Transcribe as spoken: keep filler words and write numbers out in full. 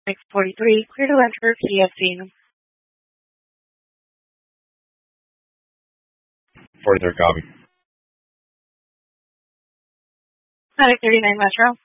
six forty-three, clear to enter P F C. forty-three, copy. Medic thirty-nine Metro.